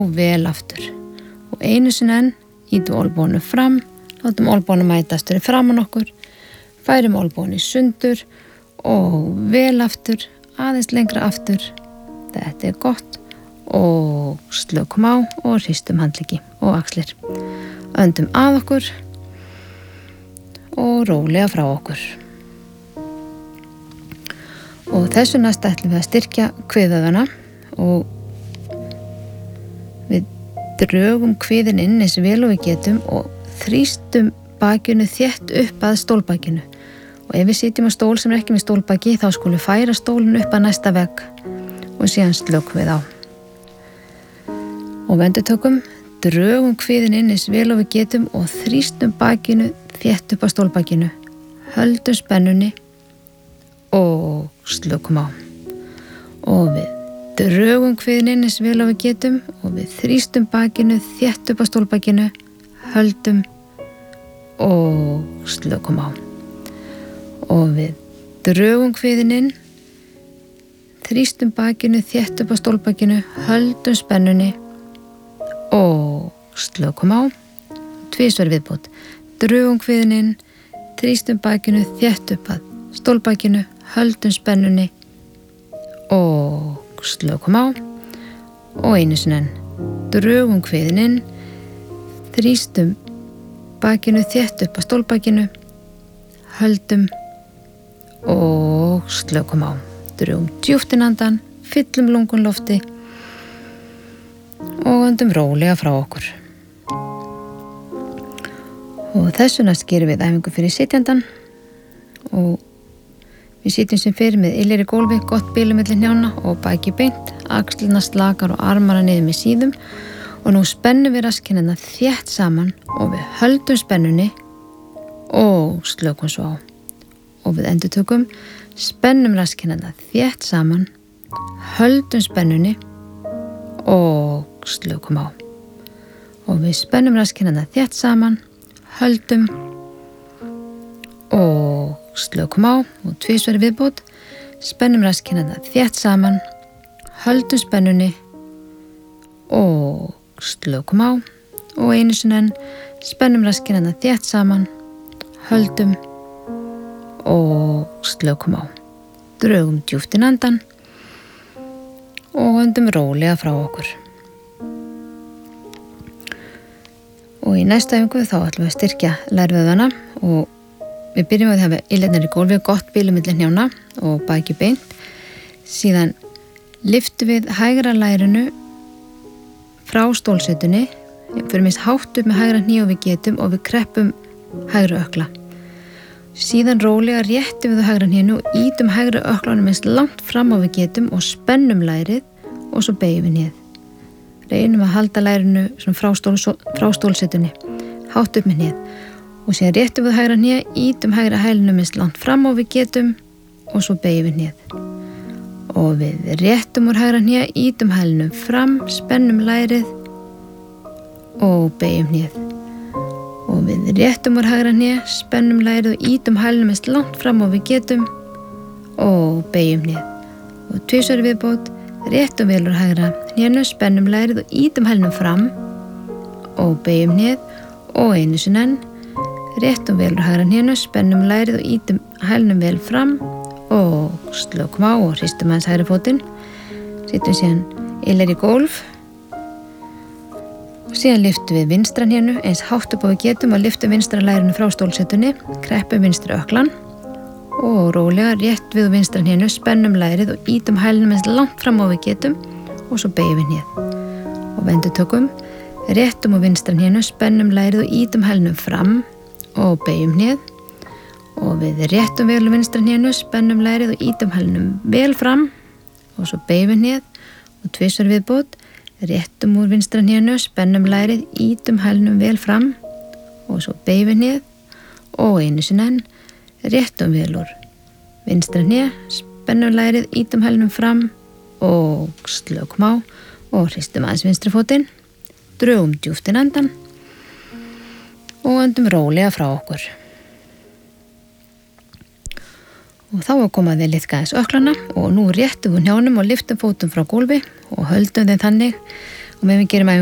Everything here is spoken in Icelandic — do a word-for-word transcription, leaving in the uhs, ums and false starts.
og vel aftur. Og einu sinni enn, ítum olnboganu fram, látum olnboganu mætast fyrir framan okkur, færum olnboganu í sundur og vel aftur, aðeins lengra aftur. Þetta er gott og slökum á og hristum handleggi og axlir. Öndum að okkur og rólega frá okkur. Og þessu næst ætlum við að styrkja kviðvöðvana og við drögum kviðin inn eins vel og við getum og þrýstum bakinu þétt upp að stólbakinu. Og ef við sitjum á stól sem er ekki með stólbaki þá skulum við færa stólinn upp að næsta vegg og síðan slökum við á. Og við endurtökum, drögum kviðin inn eins vel og við getum og þrýstum bakinu þétt upp að stólbakinu, höldum spennunni og slökum á. Og við drögum kviðin inn eins vel og við getum og við þrýstum bakinu þétt upp að stólbakinu, höldum og slökum á. Og við drögum kviðin inn, þrýstum bakinu þétt upp að stólbakinu, höldum spennunni og slökum á. Tvisvar viðbót. Drögum kviðin inn, þrýstum bakinu þétt upp að stólbakinu, höldum spennunni og slökum á. Og einu sinni enn. Drögum kviðin inn, þrýstum bakinu þétt upp að stólbakinu, höldum og slökum á. Drögum djúpt inn andan, fyllum lungun lofti og öndum rólega frá okkur. Og þessu næst gerum við æfingu fyrir sitjandan og við sitjum sem fyrir með illir í gólfi, gott bilið milli hnjánna og baki beint, axlirna slakar og armana niður með síðum og nú spennum við raskinnina þétt saman og við höldum spennunni og slökum svo á. Og við endurtökum, spennum raskinnina þétt saman, höldum spennunni og slökum á. Og við spennum raskinnina þétt saman, höldum og slökum á og tvisvar viðbót, spennum raskinnina þétt saman, höldum spennunni og slökum á og einu sinni enn, spennum raskinnina þétt saman, höldum og slökum á. Drögum djúpt inn andan og öndum rólega frá okkur. Og í næsta æfingu þá ætlum við að styrkja lærvöðvana og við byrjum á því að hafa illirnar í gólfi, gott bilið milli hnjánna og baki beint. Síðan lyftum við hægra lærinu frá stólsetunni, fyrir minnst hátt upp með hægra hné og við getum og við kreppum hægra ökla. Síðan rólega réttum við á hægra hnénu og ítum hægra öklanum minnst langt fram og við getum og spennum lærið og svo beygjum við hnéð. Reynum að halda lærinu frá, stól, frá stólsetunni, hátt upp með hnéð og síðan réttum við hægra hné, ítum hægra hælinu minnst langt fram og við getum og svo beygjum við hnéð. Og við réttum úr hægra hné, ítum hælinu fram, spennum lærið og beygjum hnéð. Og við réttum úr hægra hné, spennum lærið og ítum hælinu minnst langt fram og við getum og beygjum hnéð. Og tvisvar viðbót, réttum vel úr hægra hnénu, spennum lærið og ítum hælnum fram og beygjum hnéð og einu sinni enn, réttum vel úr hægra hnénu, spennum lærið og ítum hælnum vel fram og slökum á og hristum aðeins hægri fótinn. Sittum síðan illir í gólf og síðan lyftum við vinstra hnénu eins hátt upp og við getum og lyftum vinstra lærinu frá stólsetunni, kreppum vinstra öklan og rólega rétt við vinstra hnénu, spennum lærið og ítum hælnum eins langt fram og við getum og svo beygjum við hnéð. Og við endurtökum, réttum úr vinstra hnénu, spennum lærið og ítum hælnum fram og beygjum hnéð. Og við réttum vel úr vinstra hnénu, spennum lærið og ítum hælnum vel fram og svo beygjum við hnéð. Og tvisvar viðbót, réttum úr vinstra hnénu, spennum lærið, ítum hælnum vel fram og svo beygjum við hnéð. Og einu sinni enn, réttum vel úr vinstra hné, spennum lærið, ítum hælnum fram og slökum á og hristum aðeins vinstri fótinn, drögum djúpt inn andan og öndum rólega frá okkur. Og þá að koma við liðka aðeins öklana og nú réttum við hnjánum og lyftum fótum frá gólfi og höldum þeim þannig og meðan við gerum